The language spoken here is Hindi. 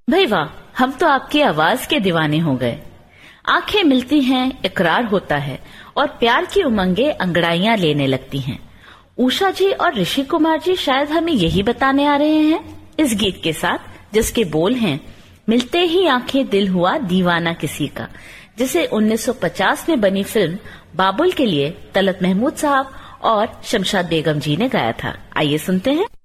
भाई वाह, हम तो आपकी आवाज के दीवाने हो गए। आंखें मिलती हैं, इकरार होता है और प्यार की उमंगें अंगड़ाइयां लेने लगती हैं। उषा जी और ऋषि कुमार जी शायद हमें यही बताने आ रहे हैं इस गीत के साथ, जिसके बोल हैं, मिलते ही आंखें दिल हुआ दीवाना किसी का, जिसे 1950 में बनी फिल्म बाबुल के लिए तलत महमूद साहब और शमशाद बेगम जी ने गाया था। आइए सुनते हैं।